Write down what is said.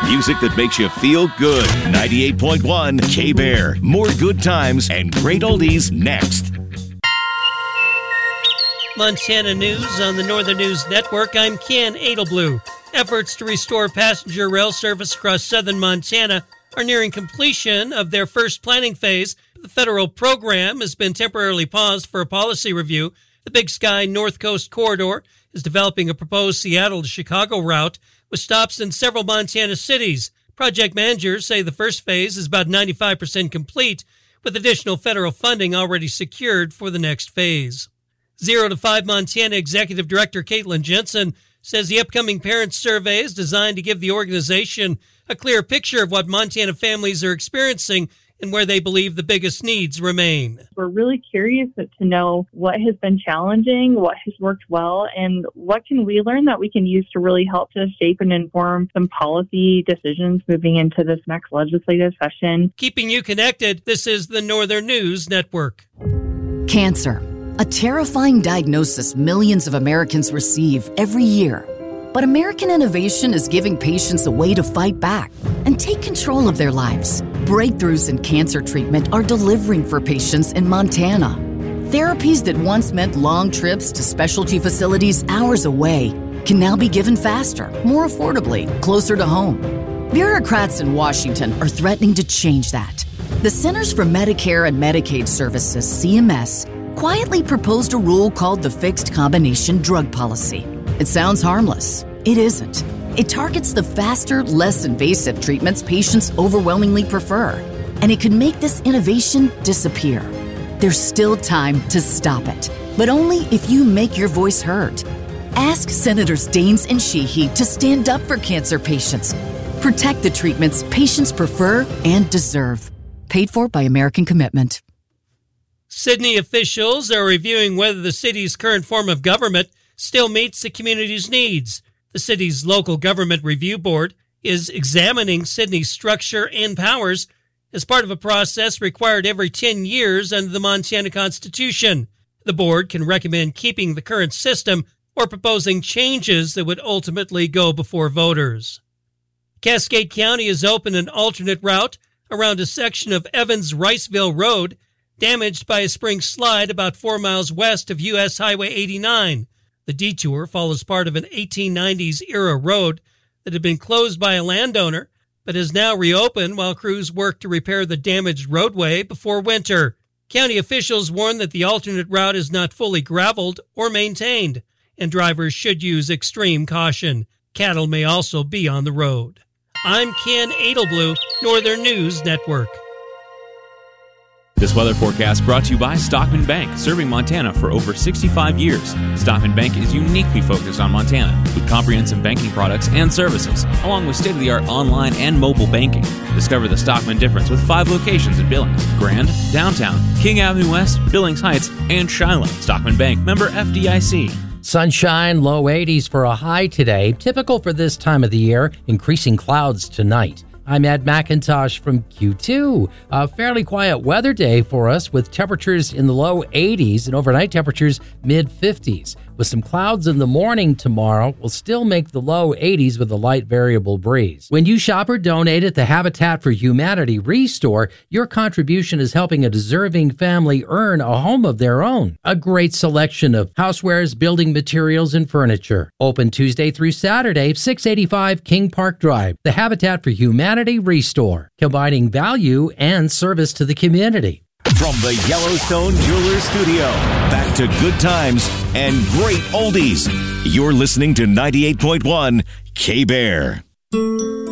Music that makes you feel good. 98.1 K-Bear. More good times and great oldies next. Montana News on the Northern News Network. I'm Ken Edelblue. Efforts to restore passenger rail service across southern Montana are nearing completion of their first planning phase. The federal program has been temporarily paused for a policy review. The Big Sky North Coast Corridor is developing a proposed Seattle to Chicago route with stops in several Montana cities. Project managers say the first phase is about 95% complete, with additional federal funding already secured for the next phase. 0 to 5 Montana Executive Director Caitlin Jensen says the upcoming parents survey is designed to give the organization a clear picture of what Montana families are experiencing and where they believe the biggest needs remain. We're really curious to know what has been challenging, what has worked well, and what can we learn that we can use to really help to shape and inform some policy decisions moving into this next legislative session. Keeping you connected, this is the Northern News Network. Cancer, a terrifying diagnosis millions of Americans receive every year. But American innovation is giving patients a way to fight back and take control of their lives. Breakthroughs in cancer treatment are delivering for patients in Montana. Therapies that once meant long trips to specialty facilities hours away can now be given faster, more affordably, closer to home. Bureaucrats in Washington are threatening to change that. The Centers for Medicare and Medicaid Services, CMS, quietly proposed a rule called the Fixed Combination Drug Policy. It sounds harmless. It isn't. It targets the faster, less invasive treatments patients overwhelmingly prefer. And it could make this innovation disappear. There's still time to stop it, but only if you make your voice heard. Ask Senators Daines and Sheehy to stand up for cancer patients. Protect the treatments patients prefer and deserve. Paid for by American Commitment. Sydney officials are reviewing whether the city's current form of government still meets the community's needs. The city's local government review board is examining Sydney's structure and powers as part of a process required every 10 years under the Montana Constitution. The board can recommend keeping the current system or proposing changes that would ultimately go before voters. Cascade County has opened an alternate route around a section of Evans-Riceville Road damaged by a spring slide about 4 miles west of U.S. Highway 89. The detour follows part of an 1890s-era road that had been closed by a landowner, but is now reopened while crews work to repair the damaged roadway before winter. County officials warn that the alternate route is not fully graveled or maintained, and drivers should use extreme caution. Cattle may also be on the road. I'm Ken Edelblue, Northern News Network. This weather forecast brought to you by Stockman Bank, serving Montana for over 65 years. Stockman Bank is uniquely focused on Montana with comprehensive banking products and services, along with state-of-the-art online and mobile banking. Discover the Stockman difference with 5 locations in Billings, Grand, Downtown, King Avenue West, Billings Heights, and Shiloh. Stockman Bank, member FDIC. Sunshine, low 80s for a high today, typical for this time of the year, increasing clouds tonight. I'm Ed McIntosh from Q2. A fairly quiet weather day for us with temperatures in the low 80s and overnight temperatures mid-50s. With some clouds in the morning tomorrow, we'll still make the low 80s with a light variable breeze. When you shop or donate at the Habitat for Humanity Restore, your contribution is helping a deserving family earn a home of their own. A great selection of housewares, building materials, and furniture. Open Tuesday through Saturday, 685 King Park Drive. The Habitat for Humanity Restore, combining value and service to the community. From the Yellowstone Jewelers Studio, back to good times and great oldies. You're listening to 98.1 K-Bear.